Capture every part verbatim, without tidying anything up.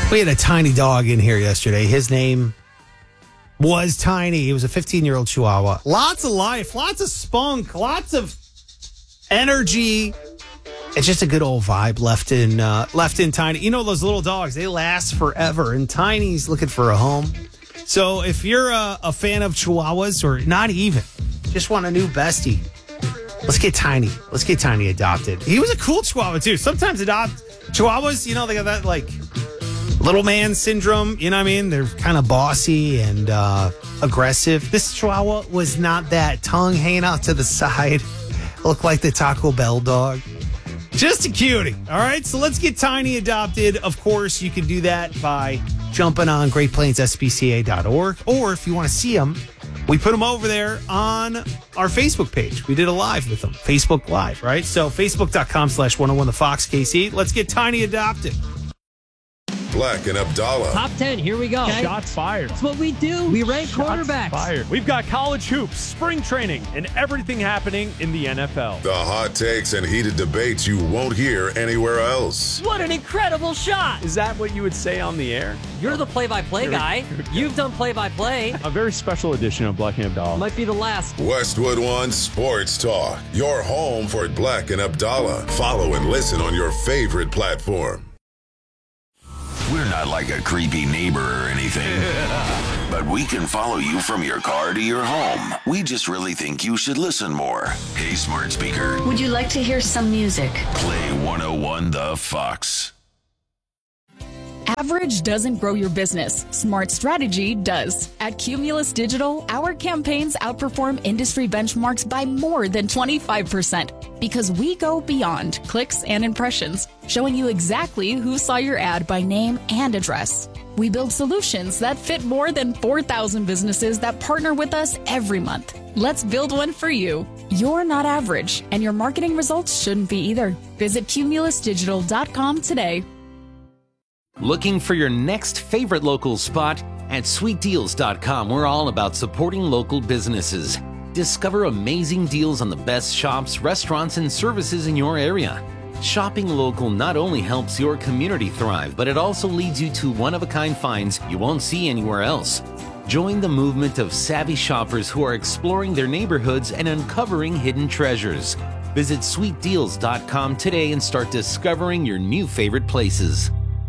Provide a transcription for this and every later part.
We had a tiny dog in here yesterday. His name was Tiny. He was a fifteen-year-old Chihuahua. Lots of life, lots of spunk, lots of energy. It's just a good old vibe left in uh, left in Tiny. You know those little dogs, they last forever, and Tiny's looking for a home. So if you're a, a fan of Chihuahuas, or not even, just want a new bestie, let's get Tiny. Let's get Tiny adopted. He was a cool Chihuahua, too. Sometimes adopt Chihuahuas, you know, they got that, like, little man syndrome, you know what I mean? They're kind of bossy and uh, aggressive. This Chihuahua was not that. Tongue hanging out to the side. Looked like the Taco Bell dog. Just a cutie. All right, so let's get Tiny adopted. Of course, you can do that by jumping on great plains s p c a dot org. Or if you want to see them, we put them over there on our Facebook page. We did a live with them. Facebook Live, right? So facebook.com slash 101 the Fox K C. Let's get Tiny adopted. Black and Abdallah. Top ten, here we go. Okay. Shots fired. That's what we do. We rank Shots quarterbacks. Fired. We've got college hoops, spring training, and everything happening in the N F L. The hot takes and heated debates you won't hear anywhere else. What an incredible shot. Is that what you would say on the air? You're the play-by-play guy. You've done play-by-play. A very special edition of Black and Abdallah. Might be the last. Westwood One Sports Talk. Your home for Black and Abdallah. Follow and listen on your favorite platform. We're not like a creepy neighbor or anything, but we can follow you from your car to your home. We just really think you should listen more. Hey, smart speaker. Would you like to hear some music? Play one oh one The Fox. Average doesn't grow your business. Smart strategy does. At Cumulus Digital, our campaigns outperform industry benchmarks by more than twenty-five percent because we go beyond clicks and impressions, showing you exactly who saw your ad by name and address. We build solutions that fit more than four thousand businesses that partner with us every month. Let's build one for you. You're not average, and your marketing results shouldn't be either. Visit cumulus digital dot com today. Looking for your next favorite local spot? At sweet deals dot com, we're all about supporting local businesses. Discover amazing deals on the best shops, restaurants, and services in your area. Shopping local not only helps your community thrive, but it also leads you to one-of-a-kind finds you won't see anywhere else. Join the movement of savvy shoppers who are exploring their neighborhoods and uncovering hidden treasures. Visit sweet deals dot com today and start discovering your new favorite places.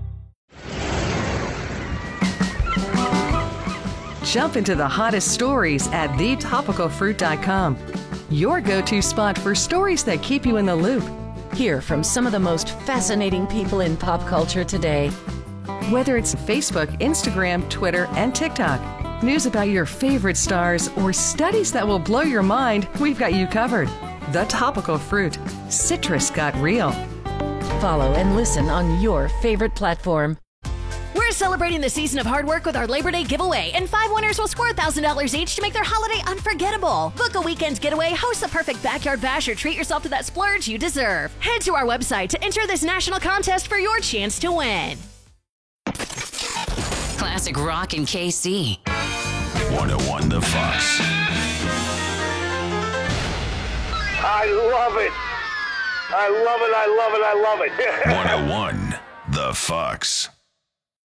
Jump into the hottest stories at the topical fruit dot com. Your go-to spot for stories that keep you in the loop. Hear from some of the most fascinating people in pop culture today. Whether it's Facebook, Instagram, Twitter, and TikTok, news about your favorite stars, or studies that will blow your mind, we've got you covered. The Topical Fruit. Citrus got real. Follow and listen on your favorite platform. We're celebrating the season of hard work with our Labor Day giveaway, and five winners will score one thousand dollars each to make their holiday unforgettable. Book a weekend getaway, host the perfect backyard bash, or treat yourself to that splurge you deserve. Head to our website to enter this national contest for your chance to win. Classic rock in K C. one oh one The Fox. I love it. I love it, I love it, I love it. one oh one The Fox.